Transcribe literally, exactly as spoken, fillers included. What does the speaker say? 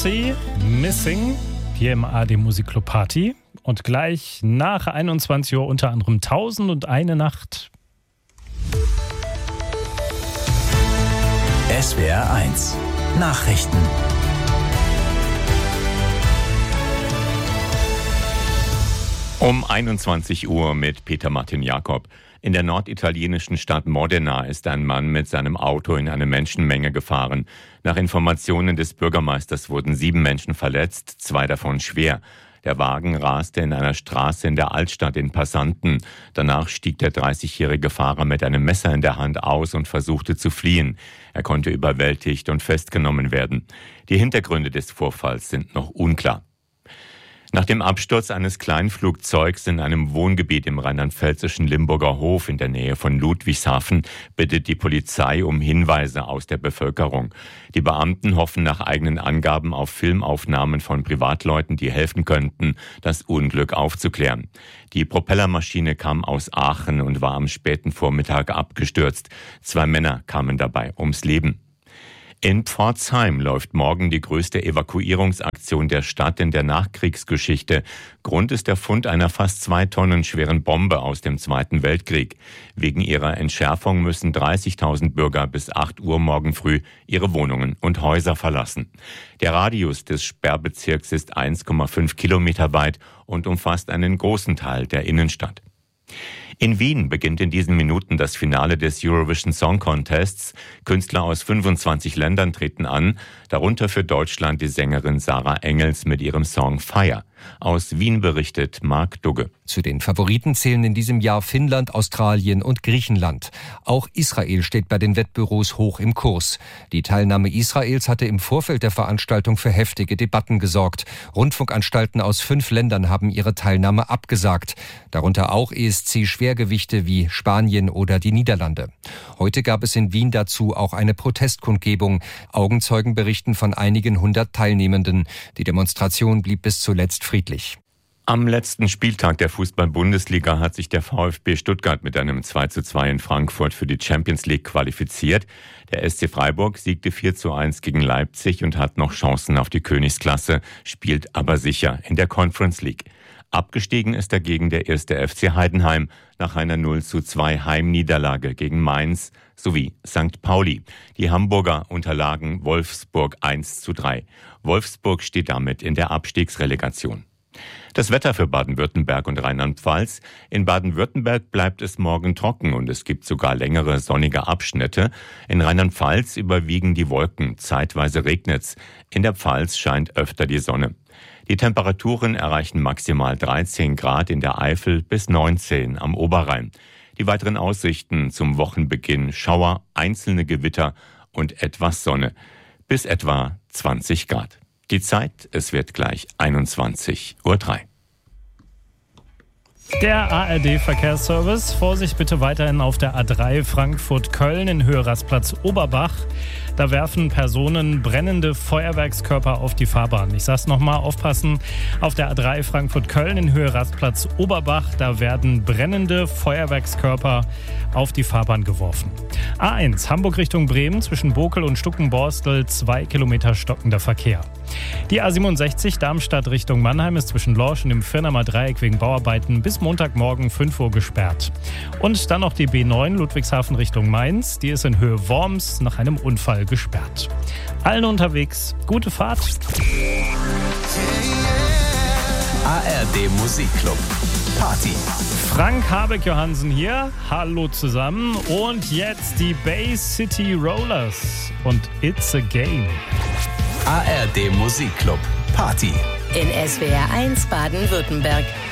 Sie Missing hier im A R D Musikclub Party. Und gleich nach einundzwanzig Uhr unter anderem Tausend und eine Nacht. S W R eins Nachrichten. Um einundzwanzig Uhr mit Peter Martin Jakob. In der norditalienischen Stadt Modena ist ein Mann mit seinem Auto in eine Menschenmenge gefahren. Nach Informationen des Bürgermeisters wurden sieben Menschen verletzt, zwei davon schwer. Der Wagen raste in einer Straße in der Altstadt in Passanten. Danach stieg der dreißigjährige Fahrer mit einem Messer in der Hand aus und versuchte zu fliehen. Er konnte überwältigt und festgenommen werden. Die Hintergründe des Vorfalls sind noch unklar. Nach dem Absturz eines Kleinflugzeugs in einem Wohngebiet im rheinland-pfälzischen Limburger Hof in der Nähe von Ludwigshafen bittet die Polizei um Hinweise aus der Bevölkerung. Die Beamten hoffen nach eigenen Angaben auf Filmaufnahmen von Privatleuten, die helfen könnten, das Unglück aufzuklären. Die Propellermaschine kam aus Aachen und war am späten Vormittag abgestürzt. Zwei Männer kamen dabei ums Leben. In Pforzheim läuft morgen die größte Evakuierungsaktion der Stadt in der Nachkriegsgeschichte. Grund ist der Fund einer fast zwei Tonnen schweren Bombe aus dem Zweiten Weltkrieg. Wegen ihrer Entschärfung müssen dreißigtausend Bürger bis acht Uhr morgen früh ihre Wohnungen und Häuser verlassen. Der Radius des Sperrbezirks ist eins Komma fünf Kilometer weit und umfasst einen großen Teil der Innenstadt. In Wien beginnt in diesen Minuten das Finale des Eurovision Song Contests. Künstler aus fünfundzwanzig Ländern treten an, darunter für Deutschland die Sängerin Sarah Engels mit ihrem Song Fire. Aus Wien berichtet Marc Dugge. Zu den Favoriten zählen in diesem Jahr Finnland, Australien und Griechenland. Auch Israel steht bei den Wettbüros hoch im Kurs. Die Teilnahme Israels hatte im Vorfeld der Veranstaltung für heftige Debatten gesorgt. Rundfunkanstalten aus fünf Ländern haben ihre Teilnahme abgesagt. Darunter auch E S C-Schwergewichte wie Spanien oder die Niederlande. Heute gab es in Wien dazu auch eine Protestkundgebung. Augenzeugen berichten von einigen hundert Teilnehmenden. Die Demonstration blieb bis zuletzt friedlich. Am letzten Spieltag der Fußball-Bundesliga hat sich der VfB Stuttgart mit einem zwei zu zwei in Frankfurt für die Champions League qualifiziert. Der S C Freiburg siegte vier zu eins gegen Leipzig und hat noch Chancen auf die Königsklasse, spielt aber sicher in der Conference League. Abgestiegen ist dagegen der erste F C Heidenheim nach einer null zu zwei Heimniederlage gegen Mainz sowie Sankt Pauli. Die Hamburger unterlagen Wolfsburg eins zu drei. Wolfsburg steht damit in der Abstiegsrelegation. Das Wetter für Baden-Württemberg und Rheinland-Pfalz. In Baden-Württemberg bleibt es morgen trocken und es gibt sogar längere sonnige Abschnitte. In Rheinland-Pfalz überwiegen die Wolken, zeitweise regnet's. In der Pfalz scheint öfter die Sonne. Die Temperaturen erreichen maximal dreizehn Grad in der Eifel bis neunzehn am Oberrhein. Die weiteren Aussichten zum Wochenbeginn: Schauer, einzelne Gewitter und etwas Sonne. Bis etwa zwanzig Grad. Die Zeit, es wird gleich einundzwanzig Uhr drei. Der A R D-Verkehrsservice. Vorsicht bitte weiterhin auf der A drei Frankfurt-Köln in Höhe Rastplatz Oberbach. Da werfen Personen brennende Feuerwerkskörper auf die Fahrbahn. Ich sag's nochmal, aufpassen. Auf der A drei Frankfurt-Köln in Höhe Rastplatz Oberbach, da werden brennende Feuerwerkskörper auf die Fahrbahn geworfen. A eins Hamburg Richtung Bremen zwischen Bokel und Stuckenborstel, zwei Kilometer stockender Verkehr. Die A siebenundsechzig Darmstadt Richtung Mannheim ist zwischen Lorsch und dem Firnamer Dreieck wegen Bauarbeiten bis Montagmorgen fünf Uhr gesperrt. Und dann noch die B neun Ludwigshafen Richtung Mainz. Die ist in Höhe Worms nach einem Unfall gesperrt. Allen unterwegs, gute Fahrt. A R D Musikclub Party. Frank Habeck-Johansen hier. Hallo zusammen. Und jetzt die Bay City Rollers und It's a Game. A R D Musikclub Party. In S W R eins Baden-Württemberg.